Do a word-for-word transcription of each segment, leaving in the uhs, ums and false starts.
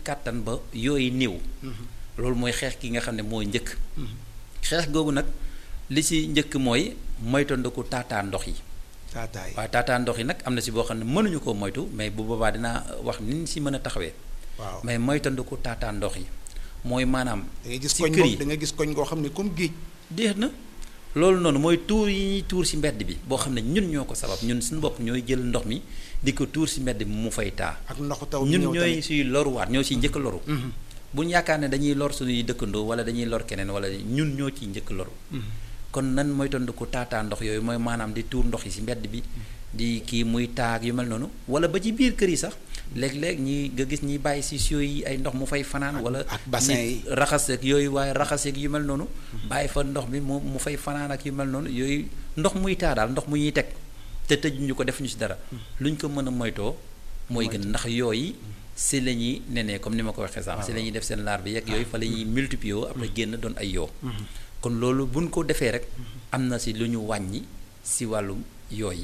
kàttan ba yooyu néew. loolu mooy xeex ki nga xam ne mooy njëkk. xeex googu nag li ci njëkk mooy moytandiku taataa ndox yi. taataa yi waaw taataa ndox yi nag am na ci boo xam ne mënuñu koo moytu mais bu boobaa dinaa wax ni ñu ci mën a taxawee. waaw mais moytandiku taataa ndox yi mooy maanaam. da ngay gis ci koñ kër yi da nga gis koñ goo xam ne comme géej. déet na loolu noonu mooy tuur yi ñuy tuur ci mbedd bi boo xam ne ñun ñoo ko sabab ñun suñu bopp ñooy jël ndox mi di ko tuur ci mbedd bi mu fay taa. ak ndoxu taw ñun ñooy ciy loruwaat ñoo ciy njëkk loru. bu ñu yaakaar ne dañuy lor suñuy dëkkandoo wala dañuy lor keneen wala ñun ñoo ciy njëkk loru. kon nan moytandiku taataa ndox yooyu mooy maanaam di tuur ndox yi ci mbedd bi di kii muy taag yu mel noonu wala ba ci biir kër yi sax léeg-léeg ñi nga gis ñi bàyyi ci sio yi ay ndox mu fay fanaan wala ak bassin yi raxas ak yooyu waaye raxas ak yu mel noonu bàyyi fa ndox mi mu mu fay fanaan ak yu mel noonu yooyu ndox muy taa daal ndox mu ñuy teg te tëj ñu ko def ñu ci dara luñ ko mën a moytoo mooy gën ndax yooyu si la ñuy nenee comme ni ma ko waxee sànq si la ñuy def seen laar bi yeeg yooyu fa la ñuy multiplier après génn doon ay yoo kon loolu buñ ko defee rek am na si lu ñu wàññi si wàllum yooyu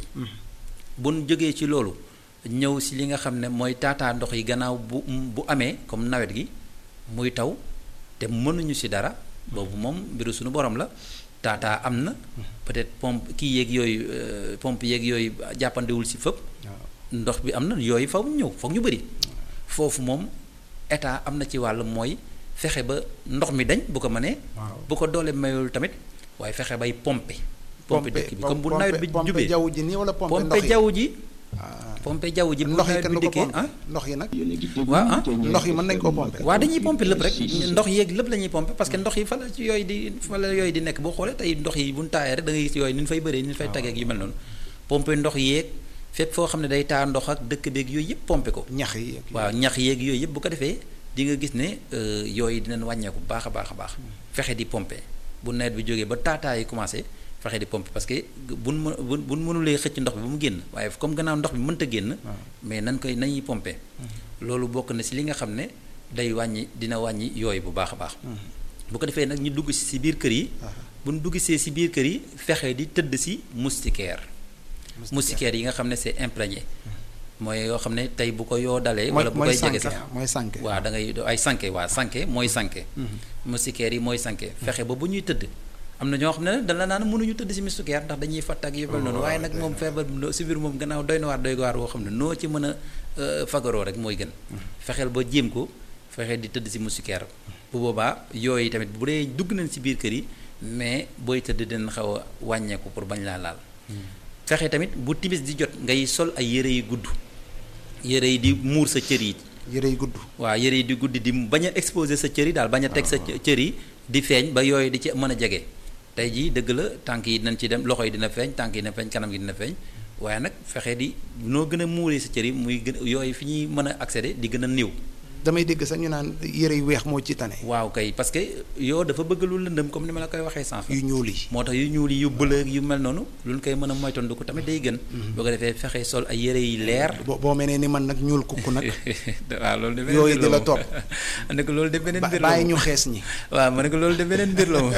buñ jógee ci loolu ñëw si li nga xam ne mooy taataa ndox yi gannaaw bu bu amee comme nawet gi muy taw te mënuñu si dara boobu moom mbiru suñu borom la taataa am na peut-être pompe kii yeeg yooyu pompe yeeg yooyu jàppandiwul si fépp ndox bi am na yooyu faw ñëw foog ñu bëri foofu moom état am na ci wàll mooy fexe ba ndox mi dañ bu ko mënee bu ko doole mayul tamit waaye fexe bay pompe pompe dëkk bi comme bu nawet bi jubee pompe jaww ji nii wala pompe ndox pompe yi jaww ji pompe jaww ji bu ndox yi nawet kenn bi du ko dikkee pompe ah ndox yi nag waaw ah ndox yi mën nañ koo pompe waaw dañuy pompe lépp rek ndox yeeg lépp la ñuy pompe parce que ndox yi fa la ci yooyu di fa la yooyu di nekk boo xoolee tey ndox yi bu ñu taayee rek da ngay gis yooyu ni ñu fay bëree ni ñu fay taggeeg yu mel noonu pompe ndox yeeg fépp foo xam ne day taa ndox ak dëkk beeg yooyu yëpp pompe ko ñax yi waaw ñax yeeg yooyu yëpp bu ko defee di nga gis ne yooyu dinañ wàññeeku bu baax a baax a baax fexe di pompe bu nawet bi jógee ba taataa yi commencé fexe di pompe parce que buñ mën buñ mënulee xëcc ndox bi ba mu génn waaye comme gannaaw ndox bi mënta génn mais nan koy nañuy pompe loolu bokk na si li nga xam ne day wàññi dina wàññi yooyu bu baax a baax bu ko defee nag ñu dugg si si biir kër yi buñ dugg see si biir kër yi fexe di tëdd si moustiquaire moustiquaire yi nga xam ne c'est imprégné mooy yoo xam ne tey bu ko yoo dalee wala bu koy jege sax mooy sànke waaw da ngay ay sànke waaw sànke mooy sànke moustiquaire yi mooy sànke fexe ba bu ñuy tëdd am na ñoo xam ne dana naan mënuñu tëdd si moustiquaire ndax dañuy fatt ak yu mel noonu waaye nag moom feebar si biir moom gannaaw doy na waar doy waar woo xam ne noo ci mën a fagaroo rek mooy gën fexeel ba jéem ko fexe di tëdd si moustiquaire bu boobaa yooyu tamit bu dee dugg nañ si biir kër yi mais booy tëdd dinañ xaw a wàññeeku pour bañ laa laal fexe tamit bu timis di jot ngay sol ay yére yu gudd yére yi di muur sa cër yi yére yu gudd waaw yére yi di gudd di bañ a exposer sa cër yi daal bañ a teg sa cër yi di feeñ ba yooyu di ci mën a jege tey jii dëgg la tànk yi dinañ ci dem loxo yi dina feeñ tànk yi dina feeñ kanam gi dina feeñ waaye nag fexe di noo gën a muuree sa cër yi muy gën yooyu fi ñuy mën a accéder di gën a néew damay dégg sax ñu naan yére yu weex moo ci tane waaw kay parce que yoo dafa bëgg lu lëndëm comme ni ma la koy waxee sànq yu ñuul yi moo tax yu ñuul yi yu bële yu mel noonu lu ñu koy mën a moytandiku tamit day gën boo ko defee fexe sol ay yére yi leer boo boo mel ne ni man nag ñuul kukku nag waaw loolu de beneen yooyu mbir di la la topp ma ne ko loolu de beneen mbir la bàyyi ñu xees ñi waaw ma ne ko loolu de beneen mbir la moom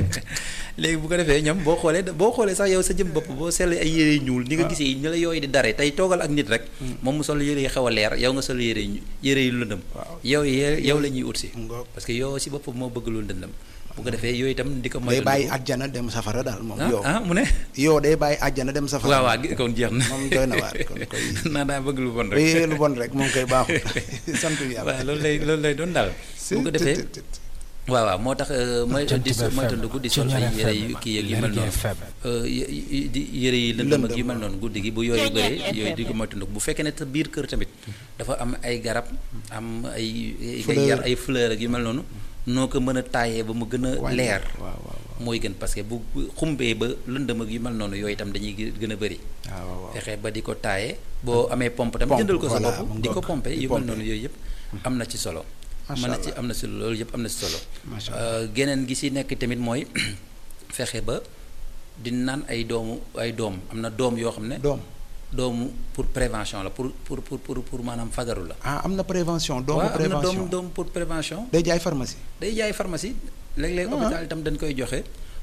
léegi bu ko defee ñoom boo xoolee boo xoolee sax yow sa jëm bopp boo seetlee ay yére yu ñuul ni nga gisee ñu la yooyu di dare tey toogal ak nit rek moom mu sol yére yi xaw a leer yow nga sol yére yi yére yu lëndëm yow yow la ñuy ut si parce que yow si boppam moo bëgg lu lëndëm bu ko defee yooyu itam di ko day bàyyi àjjana dem safara daal moom yow ah mu ne yow day bàyyi àjjana dem safara waaw waaw kon jeex na moom doy na waar kon koy naa daa bëgg lu bon rek lu bon rek moom koy baaxul sant yàlla waaw loolu lay loolu lay doon daal bu ko defee waaw waaw moo tax mooy di moytandiku di sol ay yére yu kii yeeg yu mel noonu di yére yi lëndëm ak yu mel noonu guddi gi bu yooyu bëree yooyu di ko moytandiku bu fekkee ne te biir kër tamit dafa am ay garab am ay ngay yar ay fleur ak yu mel noonu noo ko mën a taayee ba mu gën a leer mooy gën parce que bu xumbee ba lëndëm ak yu mel noonu yooyu itam dañuy gën a bëri fexe ba di ko taayee boo amee pompe tam jëndal ko sa bopp di ko pompe yu mel noonu yooyu yëpp am na ci solo mën na ci am na si loolu yëpp am na si solo geneen gi si nekk tamit mooy fexe ba di naan ay doomu ay doom am na doom yoo xam ne doom doomu pour prévention la pour pour pour pour pour maanaam fagaru la ah am na prévention doomu waaw am na prévention doom doom pour prévention day jaay pharmacie day jaay pharmacie léeg-léeg hôpital itam dañ koy joxe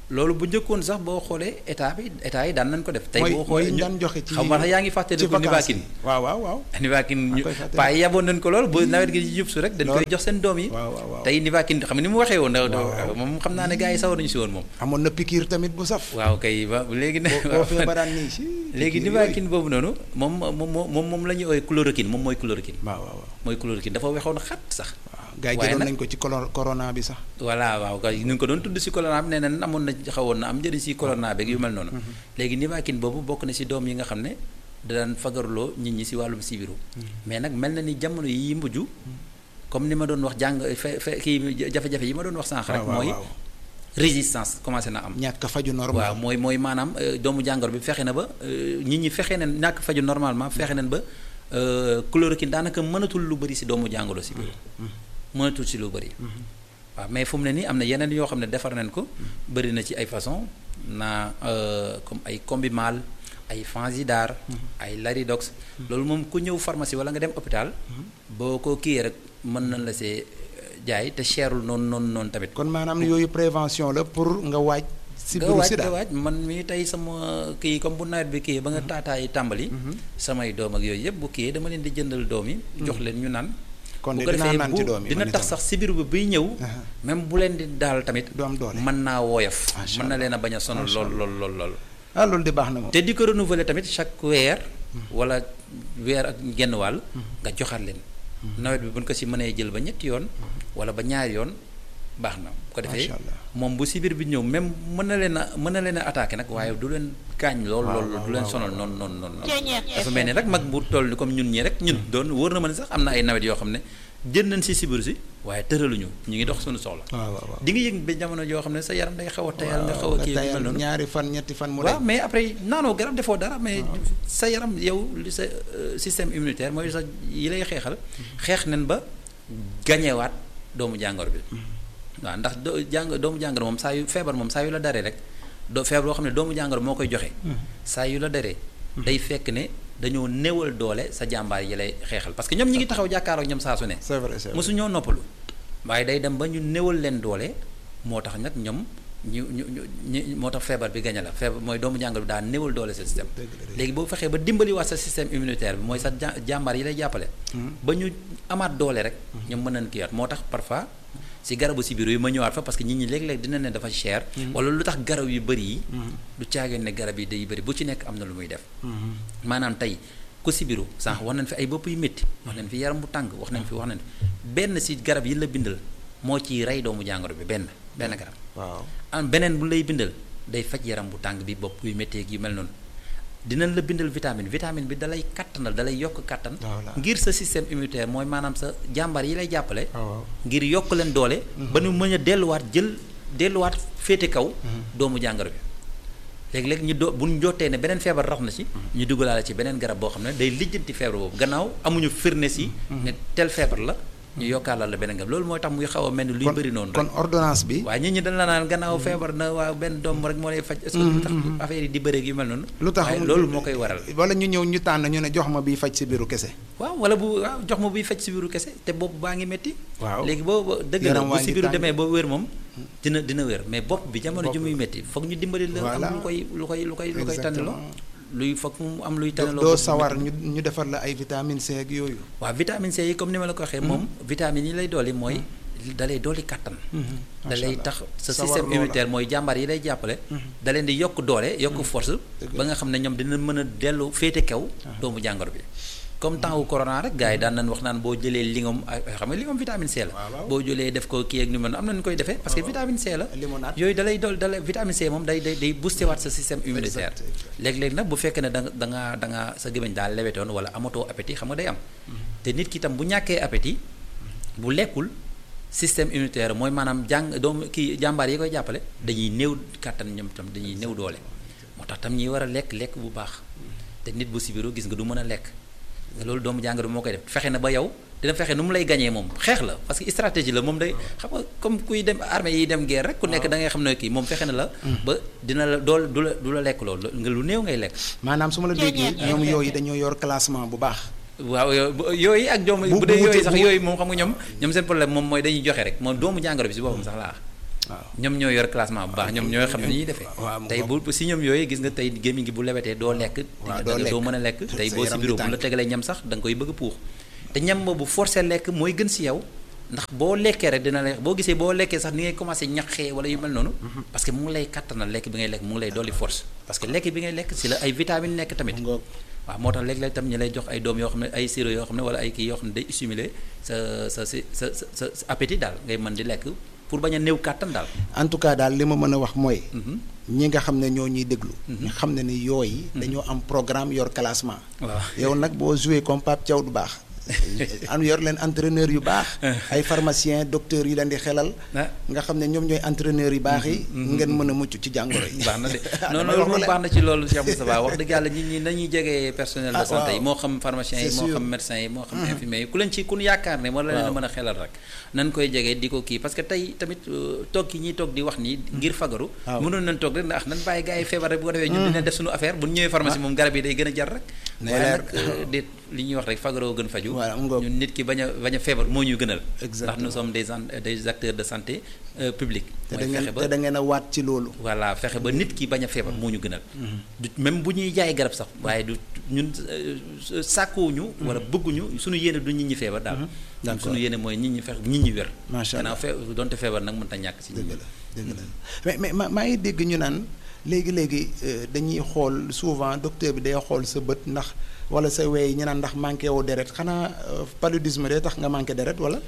loolu bu njëkkoon sax boo xoolee état bi état yi daan nañ ko def. tey boo mooy xoolee ñu daan joxe ci xam nga yaa ngi fàtte ci ko Nivaquine. waaw waaw waaw. Nivaquine ñu koy fàtte paa yi yaboon nañ ko lool bu nawet gi jub su rek. dañ koy jox seen doom yi. waaw waaw waaw tey Nivaquine xam nga ni mu waxee woon. waaw moom xam naa ne gars yi sawar nañu si woon moom. amoon na piqûre tamit bu saf. waaw kay ba léegi ne. boo boo feebaraan nii si. léegi Nivaquine boobu noonu moom moom moom moom la ñuy ooy chloroquine moom mooy chloroquine. waaw waaw waaw mooy chloroquine dafa wexoon xat sax. waaw gars yi jëloon nañ ko ci corona bi sax. voilà waaw kay ñu ngi ko doon tudd si corona bi nee nañ amoon na xawoon na am njëriñ si corona beeg yu mel noonu. léegi Nivaquine boobu bokk na si doom yi nga xam ne da daan fagarloo nit ñi si wàllum sibiru. mais nag mel na ni jamono yi mujj. comme ni ma doon wax jàng fe fe kii jafe-jafe yi ma doon wax sànq rek. mooy résistance commencé na am. ñàkk faju normal waaw mooy mooy maanaam doomu jàngoro bi fexe na ba nit ñi fexe nañ ñàkk faju normalement fexe nañ ba chloroquine daanaka mënatul lu bëri si doomu jàngoro si biir. mënatul si lu bëri. waaw mais fu mu ne nii am na yeneen yoo xam ne defar nañ ko bëri na ci ay façon naa comme ay Combimal ay Fansidar ay Laridox loolu moom ku ñëw pharmacie wala nga dem hôpital boo ko kiiyee rek mën nañ la see jaay te cherul noonu noonu noonu tamit. kon maanaam yooyu prévention la pour nga waaj. si biiru sida nga waaj man mii tey sama kii comme bu nawet bi kii ba nga taataay tàmbali. samay doom ak yooyu yëpp bu kii dama leen di jëndal doom yi. jox leen ñu naan. kon de dinaa naan ci doom yi dina tax sax sibiru bi buy ñëw. même bu leen di daal tamit. du am doole mën naa woyof. mën na leen a bañ a sonal lool lool lool lool. ah loolu de baax na moom. te di ko renouveler tamit chaque weer. wala weer ak genn wàll. nga joxaat leen. nawet bi buñ ko si mënee jël ba ñetti yoon. wala ba ñaari yoon baax na. bu ko defee moom bu sibir bi ñëw même mën na leen a mën na leen a attaqué nag waaye du leen gaañ lool lool du leen sonal noonu noonu noonu. dafa mel ni rek mag bu toll ni comme ñun ñii rek ñun doon wóor na ma ne sax am na ay nawet yoo xam ne jën nañ si sibir si waaye tëraluñu ñu ngi dox suñu soxla. di nga yëg ba jamono yoo xam ne sa yaram day xaw a tayal nga xaw a kii mel noonu ñaari fan ñetti fan mu waaw mais après naanoo garab defoo dara mais sa yaram yow li sa système immunitaire mooy sa yi lay xeexal xeex nañ ba gañewaat doomu jàngoro bi waaw ndax doo jàng doomu jàngoro moom saa yu feebar moom saa yu la daree rek doo feebar boo xam ne doomu jàngoro moo koy joxe. saa yu la daree. day fekk ne dañoo néewal doole sa jàmbaar yi lay xeexal parce que ñoom ñi ngi taxaw jàkkaaroo ak ñoom saa su ne. c'est vrai c'est vrai mosu ñoo noppalu. waaye day dem ba ñu néewal leen doole moo tax nag ñoom ñu ñu ñu moo tax feebar bi gañe la feebar mooy doomu jàngoro bi daa néewal doole sa système. léegi boo fexee ba dimbaliwaat sa système immunitaire bi mooy sa jàmbaar yi lay jàppale. ba ñu amaat doole rek. ñoom mën nañ kiiwaat moo tax parfois. si garabu sibiru yi ma ñëwaat fa parce que nit ñi léeg-léeg dina ne dafa cher. wala lu tax garab yu bëri yi. du caageen ne garab yi day bëri bu ci nekk am na lu muy def. maanaam tey ku sibiru sànq wax nañ fi ay bopp yu métti wax nañ fi yaram bu tàng wax nañ fi wax nañ fi benn si garab yi la bindal moo ciy rey doomu jàngoro bi benn benn garab. waaw am beneen bu lay bindal day faj yaram bu tàng bi bopp yu méttee ak yu mel noonu. dinañ la bindal vitamine vitamine bi dalay kattanal dalay yokk kattan. ngir sa système immunitaire mooy maanaam sa jàmbaar yi lay jàppale. ngir yokk leen doole. ba ñu mën a delluwaat jël delluwaat féete kaw. doomu jàngoro bi. léegi-léegi ñu do bu ñu jottee ne beneen feebar rax na ci. ñu dugalaale ci beneen garab boo xam ne day lijjanti feebar boobu gannaaw amuñu firnde si. ne tel feebar la. ñu yokkaalal la beneen garab loolu mooy tax muy xaw a mel ni luy bëri noonu rek kon ordonnance bi. waaye nit ñi dañ la naan gannaaw feebar na waa benn doom rek moo lay faj. est-ce que lu tax affaire yi di bëreeg yu mel noonu. lu tax loolu moo koy waral. wala ñu ñëw ñu tànn ñu ne jox ma biy faj si biiru kese. waaw wala bu waaw jox ma biy faj si biiru kese te bopp baa ngi métti. waaw léegi boo dëgg la bu si biiru demee ba wér moom. dina dina wér mais bopp bi jamono ji muy métti foog ñu dimbali la. am lu koy lu koy lu koy lu koy tànnaloo. luy foog mu am luy tànnaloo. doo sawar ñu ñu defar la ay vitamine C ak yooyu. waaw vitamine C yi comme ni ma la ko waxee. moom vitamine yi lay dolli mooy. da lay dolli kattan. da lay tax sa système immunitaire mooy jàmbaar yi lay jàppale. da leen di yokk doole yokk force. ba nga xam ne ñoom dina mën a dellu féete kaw. doomu jàngoro bi. comme temps wu corona rek gars yi daan nañ wax naan boo jëlee lingom xam nga lingom vitamine C la. boo jëlee def ko kii ak ni mu am nañu koy defee. parce que vitamine C la. yooyu da lay dool da lay vitamine C moom day day day booster waat sa système immunitaire. léeg-léeg nag bu fekkee ne da nga da nga da nga sa gémmiñ daal lewetoon wala amatoo appétit xam nga day am. te nit ki tam bu ñàkkee appétit bu lekkul système immunitaire mooy maanaam jàng doomu kii jàmbaar yi koy jàppale dañuy néew kàttan ñoom tam dañuy néew doole moo tax tam ñuy war a lekk lekk bu baax te nit bu sibiru gis nga du mën a lekk. loolu doomu jàngoro moo koy def fexe na ba yow dina fexe nu mu lay gañee moom xeex la parce que stratégie la moom day xam nga comme kuy dem armée yi dem guerre rek ku nekk da ngay xam ne kii moom fexe na la ba dina la dool du la du la lekk loolu nga lu néew ngay lekk maanaam su ma la déggee ñoom yooyu dañoo yor classement bu baax waaw yooyu ak doom bu dee yooyu sax yooyu moom xam nga ñoom ñoom seen problème moom mooy dañuy joxe rek moom doomu jàngoro bi si boppam sax laa ñoom ñoo yor classement bu baax ñoom ñooy xam ne ñuy defee tey bu si ñoom yooyu gis nga tey gémmiñ gi bu lewetee doo lekk doo mën a lekk tey boo si bureau bu la tegalee ñam sax da nga koy bëgg a puux te ñam boobu forcé lekk mooy gën si yow ndax boo lekkee rek dina lay boo gisee boo lekkee sax ni ngay commencé ñaqee wala yu mel noonu parce que mu ngi lay kattanal lekk bi ngay lekk mu ngi lay dolli force parce que lekk bi ngay lekk si la ay vitamines nekk tamit waaw moo tax léeg-léeg tam ñi lay jox ay doom yoo xam ne ay sirop yoo xam ne wala ay kii yoo xam ne day stimuler sa sa sa sa sa appétit daal ngay mën di lekk pour bañ a néew kàttan daal. en tout cas daal li ma mën a wax mooy. ñi nga xam ne ñoo ñuy déglu. ñu xam ne ni yooyu. dañoo am programme yor classement. waaw yow nag boo joué comme Pape Thiaw du baax. am yor leen entraîneur yu baax. ay pharmacien docteur yi leen di xelal. nga xam ne ñoom ñooy entraîneur yu baax yi. ngeen mën a mucc ci jàngoro yi. baax na de non non loolu moom baax na ci loolu Cheikh Moustapha wax dëgg yàlla nit ñi nañuy jege personnel de santé yi moo xam pharmacien yi moo xam médecin yi moo xam infirmier yi ku leen ci ku yaakaar ne war la leen a mën a xelal rek nan koy jege di ko kii parce que tey tamit toog yi ñuy toog di wax nii ngir fagaru mënoon nañ toog rek ndax nan bàyyi gars yi feebar rek bu ko defee ñun dina def suñu affaire bu ñu ñëwee pharmacie moom garab yi day gën a jar rek waaye nag déet li ñuy wax rek fagaroo gën faju ñun nit ki bañ a bañ a feebar moo ñu gënal ndax nous sommes des des acteurs de santé publique mooy fexe ba te da ngeen a waat ci loolu voilà fexe ba nit ki bañ a feebar moo ñu gënal du même bu ñuy jaay garab sax waaye du ñun sàkkuwuñu wala bëgguñu suñu yéene du nit ñi feebar daal donc suñu yéene mooy nit ñi fex nit ñi wér macha allah gannaaw fe donte feebar nag mën ta ñàkk si dëgg la dëgg la mais mais ma maa ngi dégg ñu naan léegi-léegi dañuy xool souvent docteur bi day xool sa bët ndax wala sa wey ñu naan ndax manqué woo deret xanaa paludisme day tax nga manqué deret wala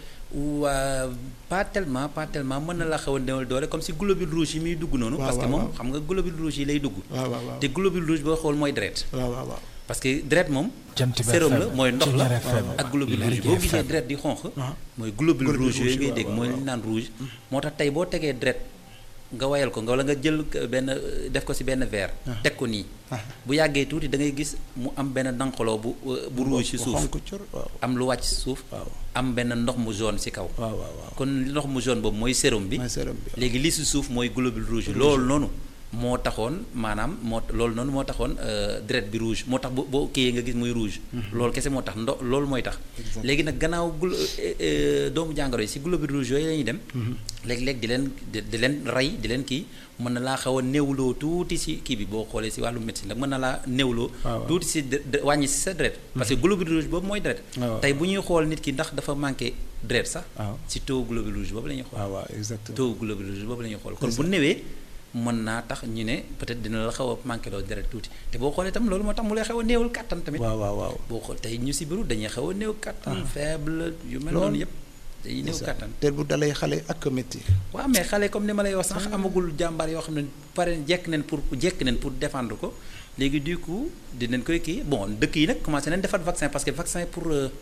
waa pas tellement pas tellement mën na la xaw a néewal doole comme si globule rouge yi muy dugg noonu parce que moom xam nga globule rouge yi lay dugg te globule rouge boo xool mooy deret waaw waaw waaw parce que deret moom sérum la mooy ndox la ak globule rouge boo gisee deret di xonq mooy globule rouge yooyu ngay dégg mooy li naan rouge moo tax tey boo tegee deret nga wayal ko nga wala nga jël benn def ko ci benn verre teg ko nii bu yàggee tuuti da ngay gis mu am benn danqaloo bu bu rouge ci suuf am lu wàcc ci suuf am benn ndox mu jaune ci kaw kon ndox mu jaune boobu mooy sérum bi léegi li ci suuf mooy globule rouge loolu noonu moo taxoon maanaam moo loolu noonu moo taxoon deret bi rouge moo tax bu boo kii nga gis muy rouge loolu kese moo tax ndo loolu mooy tax léegi nag gannaaw gul doomu jàngoro yi si globule rouge yooyu la ñuy dem léeg-léeg di leen di leen rey di leen kii mën na laa xaw a néewloo tuuti si kii bi boo xoolee si wàllu médecine nag mën na laa néewloo tuuti si wàññi si sa deret parce que globule rouge boobu mooy deret tey bu ñuy xool nit ki ndax dafa manqué deret sax si taux globule rouge boobu la ñuy xool taux globule rouge boobu la ñuy xool kon bu néewee mën naa tax ñu ne peut-être dina la xaw a manqué loo deret tuuti te boo xoolee tam loolu moo tax mu lay xaw a néewal kàttan tamit waaw waaw waaw boo xool tey ñu si biru dañuy xaw a néew kàttan faible yu mel noonu yëpp dañuy néew kàttan te bu dalay xale ak métti waaw mais xale comme ni ma lay wax sax amagul jàmbaar yoo xam ne pare jekk nañ pour jekk nañ pour défendre ko léegi du coup dinañ koy kii bon dëkk yi nag commencé nañ defar vaccin parce que vaccin pour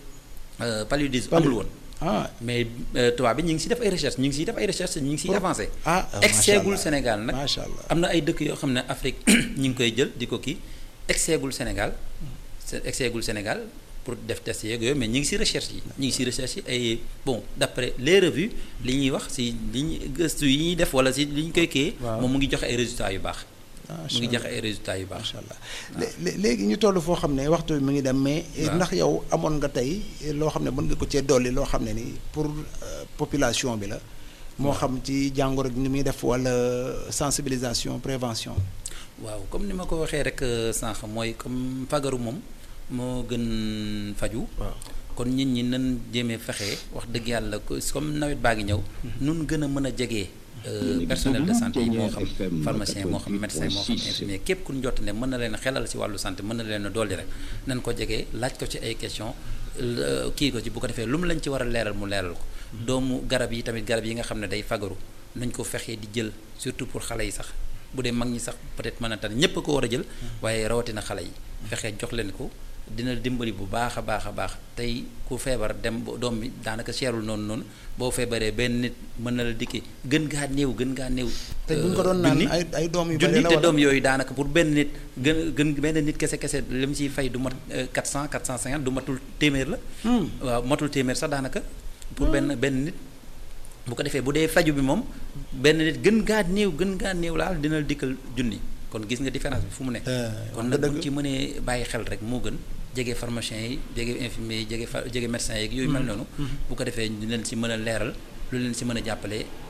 paludisme amul woon ah mais tubaab bi ñu ngi siy def ay recherche ñu ngi siy def ay recherche ñu ngi siy avancé ah exeegul Sénégal nag macha allah am na ay dëkk yoo xam ne Afrique ñu ngi koy jël di ko kii exeegul Sénégal exeegul Sénégal pour def test yeeg yooyu mais ñu ngi si recherche yi ñu ngi si recherche yi ay bon d'après les revues li ñuy wax si li ñuy gëstu yi ñuy def wala si li ñu koy kii moom mu ngi joxe ay résultats yu baax mu ngi joxe ay résultats yu baax macha allah léegi ñu toll foo xam ne waxtu bi mu ngi dem mais ndax yow amoon nga tey loo xam ne mën nga ko cee dolli loo xam ne ni pour population bi la moo xam ci jàngoro ni muy def wala sensibilisation prévention waaw comme ni ma ko waxee rek sànq mooy comme fagaru moom moo gën faju kon nit ñi nan jéemee fexe wax dëgg yàlla comme nawet baa ngi ñëw nun gën a mën a jegee personnel de santé yi moo xam pharmacien moo xam médecin moo xam infirmier képp ku ñu jot ne mën na leen xelal ci wàllu santé mën na leen dolli rek nañ ko jegee laaj ko ci ay question kii ko ci bu ko defee lu mu lañ ci war a leeral mu leeral ko doomu garab yi tamit garab yi nga xam ne day fagaru nañ ko fexee di jël surtout pour xale yi sax bu dee mag ñi sax peut-être mën na tan ñépp a ko war a jël waaye rawatina xale yi fexee jox leen ko dina dimbali bu baax a baax a baax tey ku feebar dem doom bi daanaka seerul noonu noonu boo feebaree benn nit mën na la dikki gën ngaa néew gën ngaa néew. te bu ñu ko doon naan ay ay doom yu bari la te doom yooyu daanaka pour benn nit gën gën benn nit kese kese li mu ciy fay du mat quatre cent quatre cent cinquante du matul téeméer la. waaw matul téeméer sax daanaka. pour benn benn nit. bu ko defee bu dee faju bi moom benn nit gën ngaa néew gën ngaa néew laal dina la dikkal junni. kon gis nga différence bi fu mu nekk. kon nag buñ ci mënee bàyyi xel rek moo gën jege pharmacien yi jege infirmier yi jege fa jege médecin yeeg yooyu mel noonu. bu ko defee ñu leen si mën a leeral lu leen si mën a jàppale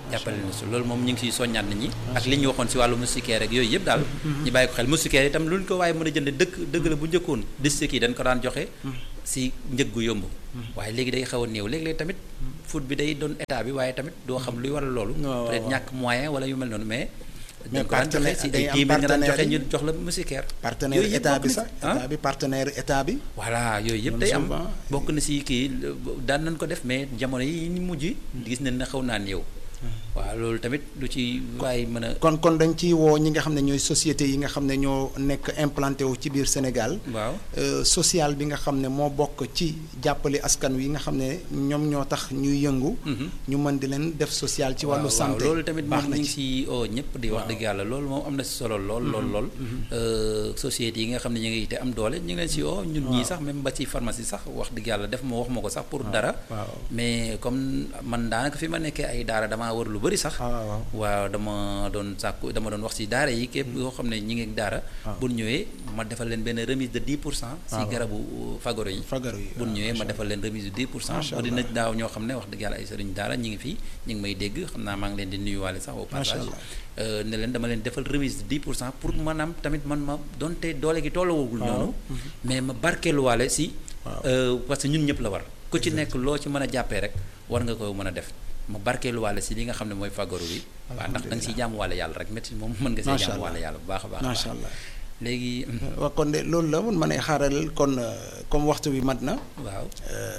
jàppale leen si loolu moom ñu ngi siy soññaat nit ñi ak li ñu waxoon si wàllu moustiquaire rek yooyu yëpp daal ñu bàyyi ko xel moustiquaire itam lu ñu ko waaye mën a jënd dëkk dëgg la bu njëkkoon district yi dañ ko daan joxe si njëg gu yomb waaye léegi day xaw a néew léeg-léeg tamit foot bi day doon état bi waaye tamit doo xam luy waral loolu peut-être ñàkk moyen wala yu mel noonu mais mais dañ ko daan joxe si ay téeméer nga daan joxe ñu jox la moustiquaire partenaire état bi sax état bi partenaire état bi voilà yooyu yëpp day am bokk na si kii daan nañ ko def mais jamono yi ni mujj gis nañ ne xaw naa néew waaw loolu tamit lu ci waaye mën a kon kon dañ ciy woo ñi nga xam ne ñooy société yi nga xam ne ñoo nekk implanté wu ci biir Sénégal waaw social bi nga xam ne moo bokk ci jàppale askan wi nga xam ne ñoom ñoo tax ñuy yëngu ñu mën di leen def social ci wàllu santé loolu tamit moom ñu ngi si o ñëpp di wax dëgg yàlla loolu moom am na si solo lool lool lool société yi nga xam ne ñu ngi te am doole ñu ngi leen si o ñun ñii sax même ba ci pharmacie sax wax dëgg yàlla def ma wax ma ko sax pour dara mais comme man daanaka fi ma nekkee ay daara damaa wër lu bëri sax waaw dama doon sàkku dama doon wax ci daara yi képp yoo xam ne ñi ngi daara bu ñëwee ma defal leen benn remise de dix pour cent ci garabu fagaro yi bu ñëwee ma defal leen remise de dix pour cent ba dina daaw ñoo xam ne wax dëgg yàlla ay sëriñ daara ñi ngi fii ñi ngi may dégg xam naa maa ngi leen di nuyuwaale sax au passage ne leen dama leen defal remise de dix pour cent pour maanaam tamit man ma donte doole gi tollawagul noonu mais ma barkeeluwaale ci parce que ñun ñëpp la war ku ci nekk loo ci mën a jàppee rek war nga ko mën a def ma barkeelu wàlle si li nga xam ne mooy fagaru bi waaw ndax da nga siy jaamu wàlle yàlla rek métti moom mën nga siy jaamu wàlle yàlla bu baax a baax macha allah léegi waaw kon de loolu la mun ma ne xaaral kon comme waxtu bi mat na waaw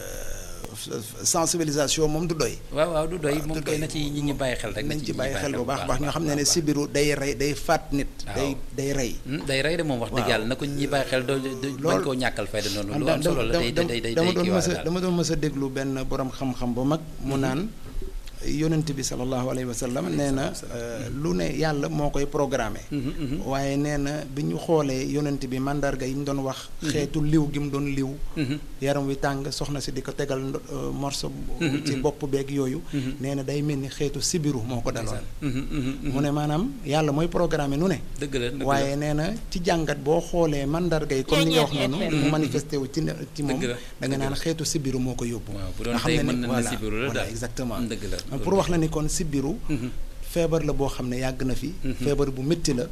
sensibilisation moom du doy waaw waaw du doy moom doy na ci ñi ñi bàyyi xel rek nañ ci bàyyi xel bu baax baax ñoo xam ne ne sibiru day rey day faat nit day day rey day rey de moom wax dëgg yàlla na ko ñi bàyyi xel doo bañ koo ñàkkal fayda noonu lu am solo la day day day dama doon mës a dama doon mës a déglu benn borom xam-xam bu mag mu naan yonent bi sallallahu alayhi wa sallam nee na lu ne yàlla moo koy programmé waaye nee na bi ñu xoolee yonent bi mandarga yi ñu doon wax xeetu liw gi mu doon liw yaram wi tàng soxna si di ko tegal morso ci bopp beeg yooyu nee na day mel ni xeetu sibiru moo ko daloon mu ne maanaam yàlla mooy programmé nu ne dëgg la waaye nee na ci jàngat boo xoolee mandarga yi comme ni nga wax noonu mu manifesté wu ci ci moom da nga naan xeetu sibiru moo ko yóbbu nga xam ne ne voilà exactement pour wax la ni kon sibiru feebar la boo xam ne yàgg na fi feebar bu métti la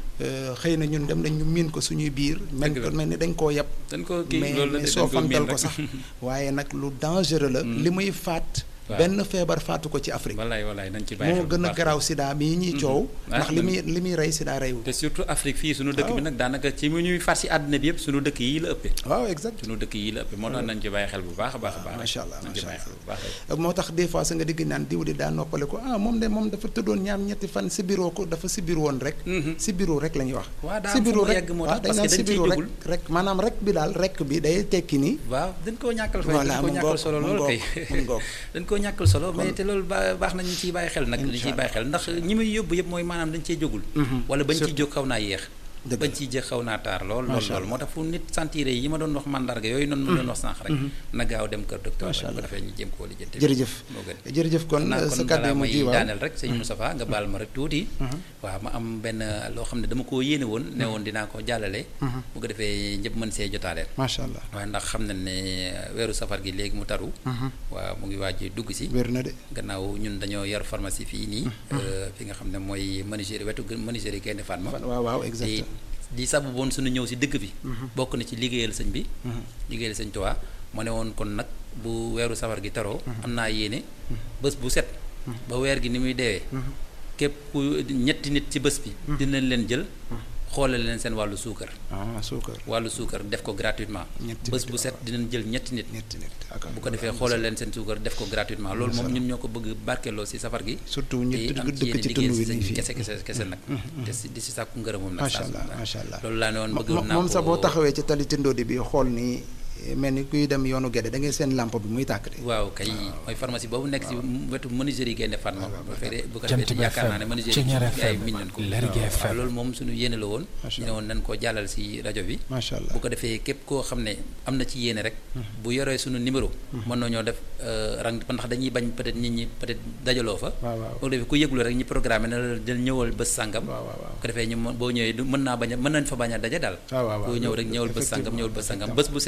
xëy na ñun dem nañ ñu miin ko suñuy biir mel ko mel ni dañ koo yeb mais soo fantal ko sax waaye nag lu dangereux la li muy faat benn feebar faatu ko ci Afrique wallaay wallaay nañ ci bàyyi moo gën a garaaw sida bii ñuy coow ndax li muy li muy rey sida reyu te surtout Afrique fii suñu dëkk bi nag daanaka ci mu ñuy faat si àddina bi yëpp suñu dëkk yi la ëppee waaw exact suñu dëkk yi la ëppee moo tax nañ ci bàyyi xel bu baax a baax a baax macha allah nañ ci bàyyi xel bu baax moo tax des fois sa nga digg naan diw di daa noppale ko ah moom de moom dafa tëddoon ñaar ñetti fan sibiroo ko dafa sibir woon rek sibiroo rek la ñuy wax sibiroo rek waaw dañ naan sibiroo rek rek maanaam rek bi daal rek bi day tekki ni waaw dañ koo ñàkkal fay dañ koo ñàkkal solo loolu kay dañ koo ñàkkal solo mais te loolu baax na ñu ciy bàyyi xel nag ñu ciy bàyyi xel ndax ñi muy yóbbu yëpp mooy maanaam dañ cee jógul wala bañ ciy jóg xaw naa yéex bañ ciy jëg xaw naa taar lool lool lool moo tax fu nit sentir yi ma doon wax mandarga yooyu noonu ma doon wax sànq rek na gaaw dem kër docteur bu ko defee ñu jéem koo lijjanti jërëjëf jërëjëf kon sa kàddu mu ji waaw daaneel rek sëñ Moustapha nga baal ma rek tuuti waaw ma am benn loo xam ne dama koo yéene woon ne woon dinaa ko jàllale bu ko defee ñëpp mën see jotaaleen macha allah waaw ndax xam na ne weeru safar gi léegi mu taru waaw mu ngi waaj dugg si wér na de gannaaw ñun dañoo yor pharmacie fii nii fi nga xam ne mooy menuiserie wetu menuiserie Gaynde Fatma waaw waaw exact di sababu woon suñu ñëw si dëkk bi bokk na ci liggéeyal sëñ bi liggéeyal sëñ Tuubaa ma ne woon kon nag bu weeru safar gi taroo am naa yéene bés bu set ba weer gi ni muy deewee képp ku ñetti nit ci bés bi dinañ leen jël xoolal leen seen wàllu suukar ah suukar wàllu suukar def ko gratuitement bés bu set dinañ jël ñetti nit bu ko defee xoolal leen seen suukar def ko gratuitement loolu moom ñun ñoo ko bëgg barkeeloo si safar gi surtout ñu am ci yéene liggéeyal si sëñ bi kese kese kese nag te di si sàkku ngërëmam nag macha allah macha allah loolu laa ne woon bëgg naa ko moom sax boo taxawee ci tali Tindodi bi xool ni mel ni kuy dem yoonu Gédé da ngay seen lampe bi muy tàkk de waaw kay mooy pharmacie boobu nekk si wetu menuiserie Gaynde Fatma bu fekkee bu ko defee yaakaar naa ne menuiserie ay miñ nañ ko waaw loolu moom suñu yéene la woon ñu ne woon nañ koo jàllal si rajo bi macha allah bu ko defee képp koo xam ne am na ci yéene rek bu yoree suñu numéro mën nañoo def rang ndax dañuy bañ peut-être nit ñi peut-être dajaloo fa bu ko defee ku yëglu rek ñu programmé na la jël ñëwal bés sàngam bu ko defee ñu boo ñëwee du mën naa bañ a mën nañ fa bañ a daje daal boo ñëw rek ñëwal bés sàngam ñëwal bés sàngam bés bu set daal moom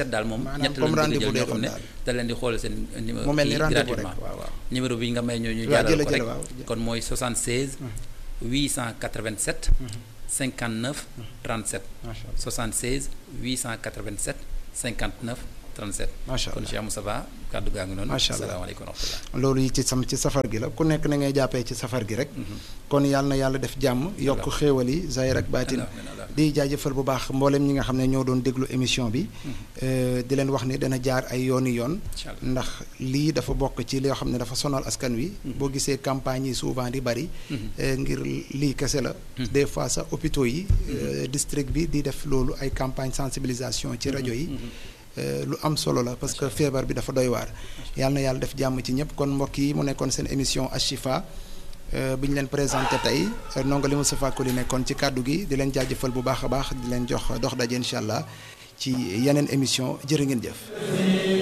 ñett lañ bëgg jël ñoo xam ne da leen di xool seen numéro mu mel ni rendez-vous rek gratuitement waaw waaw numéro bi nga may ñoo ñu waaw jàllal jëla ko jëla rek waaw kon mooy soixante-seize huit cent quatre-vingt-sept cinquante-neuf trente-sept macha allah soixante-seize huit cent quatre-vingt-sept cinquante-neuf trente-sept macha allah kon Cheikh Moustapha kàddu gaa ngi noonu macha allah asalaamaaleykum wa rahmatullah loolu yi ci sam ci safar gi la ku nekk na ngay jàppee ci safar gi rek kon yàlla na yàlla def jàmm yokk xéewal yi zahir ak baatin di jaajëfal bu baax mboolem ñi nga xam ne ñoo doon déglu émission bi di leen wax ni dana jaar ay yooni yoon ndax lii dafa bokk ci li nga xam ne dafa sonal askan wi boo gisee campagne yi souvent di bari ngir lii kese la des fois sax hôpitaux yi district bi di def loolu ay campagne sensibilisation ci rajo yi lu am solo la parce que feebar bi dafa doy waar yàlla na yàlla def jàmm ci ñëpp kon mbokk yi mu nekkoon seen émission Ashifa bi ñu leen présenté tey nongali Moustapha Koli nekkoon ci kàddu gi di leen jaajëfal bu baax a baax di leen jox dox daje incha allah ci yeneen émission jërë ngeen jëf